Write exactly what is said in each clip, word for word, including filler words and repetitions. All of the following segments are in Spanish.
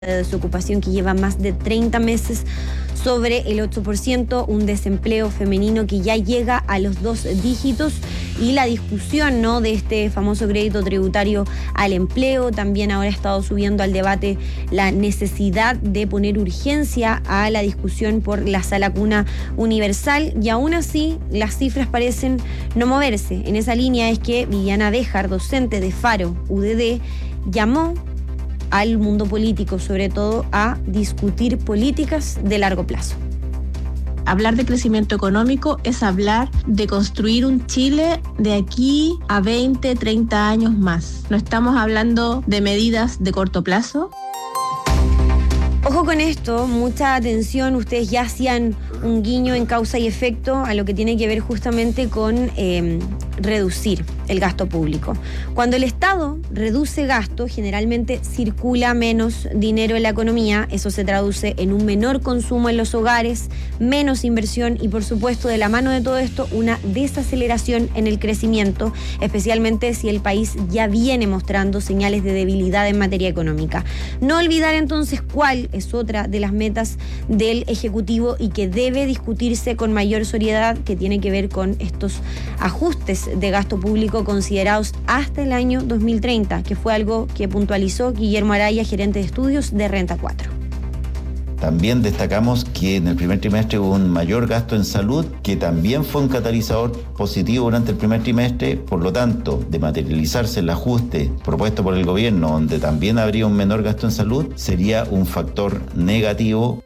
de desocupación que lleva más de treinta meses sobre el ocho por ciento, un desempleo femenino que ya llega a los dos dígitos y la discusión, ¿no?, de este famoso crédito tributario al empleo. También ahora ha estado subiendo al debate la necesidad de poner urgencia a la discusión por la sala cuna universal, y aún así las cifras parecen no moverse. En esa línea es que Viviana Béjar, docente de Faro U D D, llamó al mundo político, sobre todo, a discutir políticas de largo plazo. Hablar de crecimiento económico es hablar de construir un Chile de aquí a veinte, treinta años más. No estamos hablando de medidas de corto plazo. Ojo con esto, mucha atención. Ustedes ya hacían un guiño en causa y efecto a lo que tiene que ver justamente con eh, reducir el gasto público. Cuando el Estado reduce gasto, generalmente circula menos dinero en la economía. Eso se traduce en un menor consumo en los hogares, menos inversión y, por supuesto, de la mano de todo esto, una desaceleración en el crecimiento, especialmente si el país ya viene mostrando señales de debilidad en materia económica. No olvidar entonces cuál es otra de las metas del Ejecutivo y que debe discutirse con mayor seriedad, que tiene que ver con estos ajustes de gasto público considerados hasta el año dos mil treinta, que fue algo que puntualizó Guillermo Araya, gerente de estudios de Renta cuatro. También destacamos que en el primer trimestre hubo un mayor gasto en salud, que también fue un catalizador positivo durante el primer trimestre. Por lo tanto, de materializarse el ajuste propuesto por el gobierno, donde también habría un menor gasto en salud, sería un factor negativo.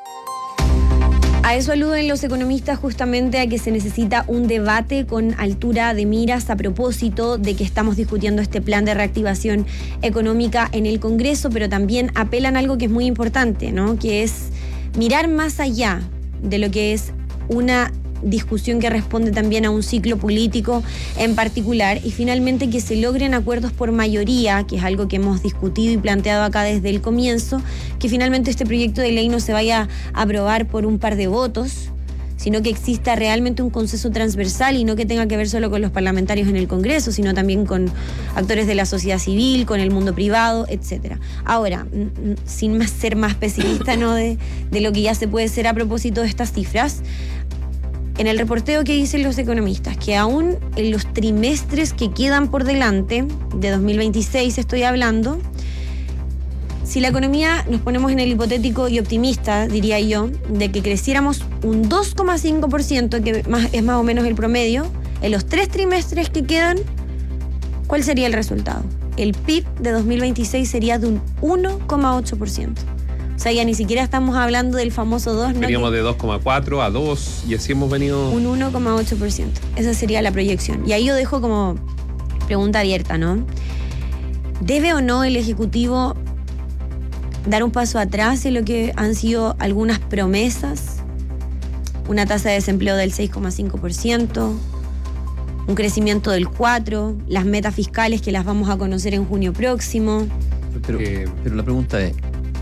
A eso aluden los economistas, justamente a que se necesita un debate con altura de miras a propósito de que estamos discutiendo este plan de reactivación económica en el Congreso, pero también apelan a algo que es muy importante, ¿no?, que es mirar más allá de lo que es una discusión que responde también a un ciclo político en particular, y finalmente que se logren acuerdos por mayoría, que es algo que hemos discutido y planteado acá desde el comienzo, que finalmente este proyecto de ley no se vaya a aprobar por un par de votos, sino que exista realmente un consenso transversal y no que tenga que ver solo con los parlamentarios en el Congreso, sino también con actores de la sociedad civil, con el mundo privado, etcétera. Ahora, sin más ser más pesimista, ¿no?, de, de lo que ya se puede ser a propósito de estas cifras, en el reporteo que dicen los economistas, que aún en los trimestres que quedan por delante, de dos mil veintiséis estoy hablando, si la economía, nos ponemos en el hipotético y optimista, diría yo, de que creciéramos un dos coma cinco por ciento, que más, es más o menos el promedio, en los tres trimestres que quedan, ¿cuál sería el resultado? El P I B de dos mil veintiséis sería de un uno coma ocho por ciento. O sea, ya ni siquiera estamos hablando del famoso dos, ¿no? Veníamos de dos coma cuatro a dos y así hemos venido... Un uno coma ocho por ciento. Esa sería la proyección. Y ahí yo dejo como pregunta abierta, ¿no? ¿Debe o no el Ejecutivo dar un paso atrás en lo que han sido algunas promesas? Una tasa de desempleo del seis coma cinco por ciento, un crecimiento del cuatro por ciento, las metas fiscales que las vamos a conocer en junio próximo. Pero, eh, pero la pregunta es...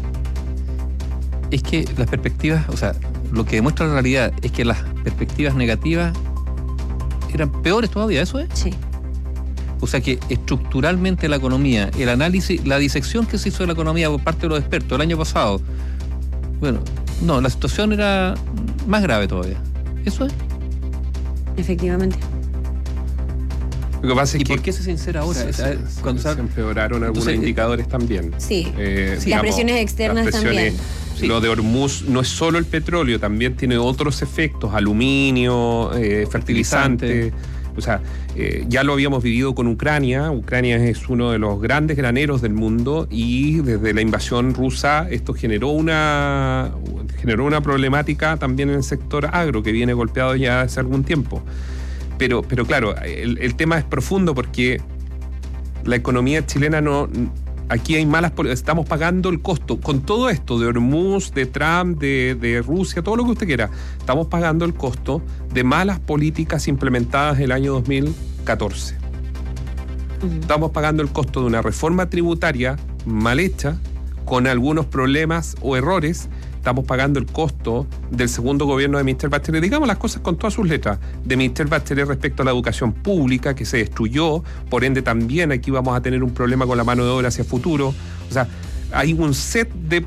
Es que las perspectivas, o sea, lo que demuestra la realidad es que las perspectivas negativas eran peores todavía, ¿eso es? Sí. O sea que estructuralmente la economía, el análisis, la disección que se hizo de la economía por parte de los expertos el año pasado, bueno, no, la situación era más grave todavía. ¿Eso es? Efectivamente. Lo que pasa es ¿Y que por qué se sincera ahora? Se, Se, se, cuando se empeoraron algunos Entonces, indicadores también. Sí, eh, las digamos, presiones externas las presiones, también. Sí. Lo de Hormuz no es solo el petróleo, también tiene otros efectos, aluminio, eh, fertilizante. O sea, eh, ya lo habíamos vivido con Ucrania. Ucrania es uno de los grandes graneros del mundo y desde la invasión rusa esto generó una, generó una problemática también en el sector agro que viene golpeado ya hace algún tiempo. Pero, pero claro, el, el tema es profundo porque la economía chilena no... Aquí hay malas... Estamos pagando el costo. Con todo esto de Hormuz, de Trump, de, de Rusia, todo lo que usted quiera, estamos pagando el costo de malas políticas implementadas el año dos mil catorce. Uh-huh. Estamos pagando el costo de una reforma tributaria mal hecha, con algunos problemas o errores. Estamos pagando el costo del segundo gobierno de Michelle Bachelet, digamos las cosas con todas sus letras, de Michelle Bachelet respecto a la educación pública, que se destruyó, por ende también aquí vamos a tener un problema con la mano de obra hacia futuro. O sea, hay un set de